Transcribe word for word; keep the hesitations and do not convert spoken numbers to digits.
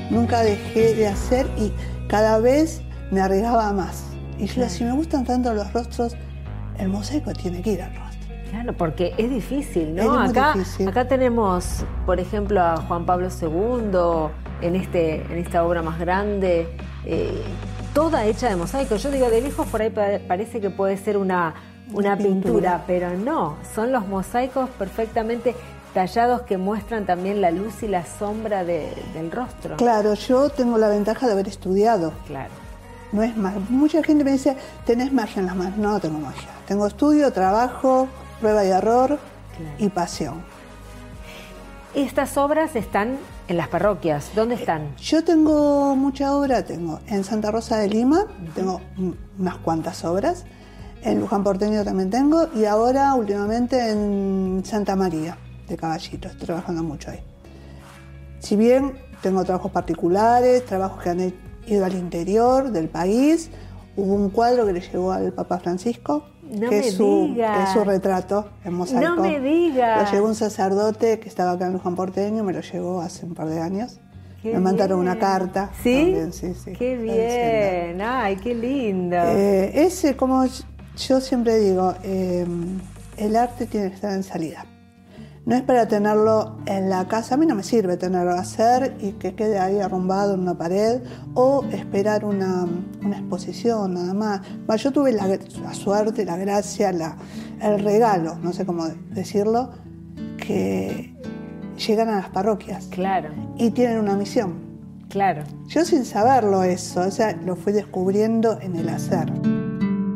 Nunca dejé de hacer y cada vez me arriesgaba más. Y yo, claro, si me gustan tanto los rostros, el mosaico tiene que ir al rostro. Claro, porque es difícil, ¿no? Es muy acá, difícil. acá tenemos, por ejemplo, a Juan Pablo segundo en, este, en esta obra más grande, eh, toda hecha de mosaico. Yo digo, de lejos por ahí parece que puede ser una, una pintura, pintura, pero no, son los mosaicos perfectamente tallados que muestran también la luz y la sombra de, del rostro. Claro, yo tengo la ventaja de haber estudiado. Claro. No es magia. Mucha gente me dice, tenés magia en las manos. No, no tengo magia. Tengo estudio, trabajo, prueba y error, claro, y pasión. Estas obras están en las parroquias. ¿Dónde están? Yo tengo mucha obra. Tengo en Santa Rosa de Lima, uh-huh, tengo unas cuantas obras. En Luján Porteño también tengo. Y ahora, últimamente, en Santa María de Caballito. Estoy trabajando mucho ahí. Si bien tengo trabajos particulares, trabajos que han ido al interior del país, hubo un cuadro que le llegó al Papa Francisco, no que, me es su, diga. que es su retrato en mosaico. No me diga. Lo llevó un sacerdote que estaba acá en Luján Porteño, me lo llevó hace un par de años. Qué me bien. Mandaron una carta. ¿Sí? También, sí, sí. Qué bien. Ay, qué lindo. Eh, ese, como yo siempre digo, eh, el arte tiene que estar en salida. No es para tenerlo en la casa, a mí no me sirve tenerlo a hacer y que quede ahí arrumbado en una pared o esperar una, una exposición nada más. Bueno, yo tuve la, la suerte, la gracia, la, el regalo, no sé cómo decirlo, que llegan a las parroquias. Claro. Y tienen una misión. Claro. Yo sin saberlo eso, o sea, lo fui descubriendo en el hacer.